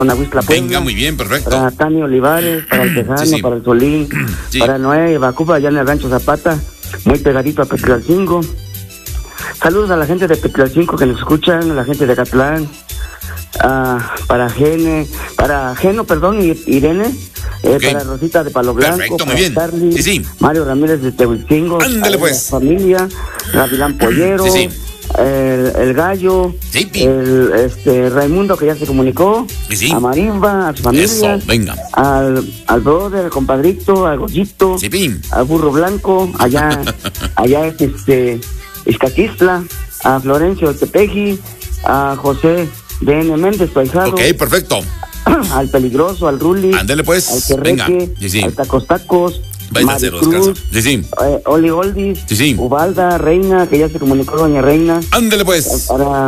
Nahuistla Puebla. Venga, muy bien, perfecto. Para Tani Olivares, para el Tejano, Sí, sí. para el Solín, Sí. para Noé Bacuba, allá en el Rancho Zapata, muy pegadito a Petlalcingo. Saludos a la gente de Petlalcingo que nos escuchan, a la gente de Catlán, para Geno, y Irene, Okay. para Rosita de Palo Blanco, Perfecto, muy para bien. Charlie, Sí, sí. Mario Ramírez de Tehuicingo, Ándale, pues. la familia, Gavilán Pollero, Sí, sí. el Gallo, Sí, pi. Raimundo que ya se comunicó, Sí, sí. a Marimba, a su familia, Eso, venga. al brother, al compadrito, al Goyito, Sí, pim. al Burro Blanco, allá es Izcaquistla, a Florencio del Tepeji, a José D.N. Méndez, paisado, Ok, perfecto. al Peligroso, al Ruli, Ándale, pues. al Venga. Querreque, Sí, sí. al Tacos, Vaya a hacer Maricruz, descanso. Sí, sí. Oli Oldis, Sí, sí. Ubalda, Reina, que ya se comunicó doña Reina, Ándale, pues. para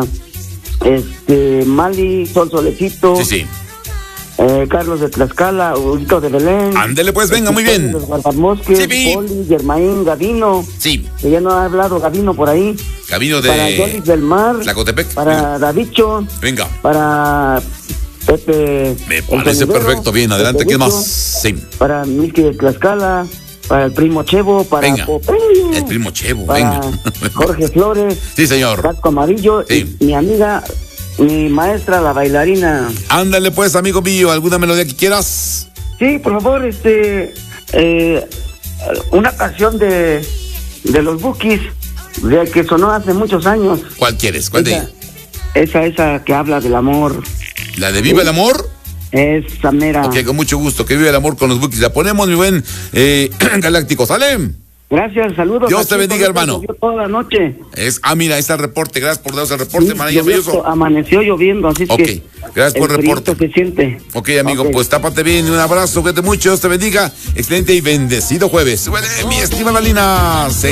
Mali, Sol Solecito, Sí, sí. Carlos de Tlaxcala, Huguito de Belén. Ándale, pues, venga, muy bien. Los Guardamosques, Sí, pi. Poli, Germaín, Gavino, Sí. que ya no ha hablado Gavino por ahí. Camino Para Yolis del Mar, Tlacotepec. para Davicho, Venga. para Pepe. Me el parece sonidero, perfecto. Bien, adelante. Pepe ¿Qué Lucho, más? Sí. Para Milky de Tlaxcala, para el primo Chevo, para Venga. Popeye, El primo Chevo, para venga. Jorge Flores, Sí, señor. Casco Amarillo, Sí. y mi amiga, mi maestra, la bailarina. Ándale, pues, amigo mío. ¿Alguna melodía que quieras? Sí, por favor, una canción de los Bukis, de que sonó hace muchos años. ¿Cuál quieres? ¿Cuál de Esa que habla del amor. ¿La de Viva el Amor? Esa mera. Ok, con mucho gusto. Que viva el amor con los Bukis. La ponemos, mi buen Galáctico. ¿Sale? Gracias, saludos. Dios te Aquí bendiga, hermano. llovió toda la noche. Mira, ahí está el reporte. Gracias por darnos el reporte, Sí, maravilloso. amaneció lloviendo, así es Ok, que gracias por el reporte. se siente. Ok, amigo, Ok. pues tápate bien. Un abrazo, cuídate mucho. Dios te bendiga. Excelente y bendecido jueves. Súbele, mi estimada Lina.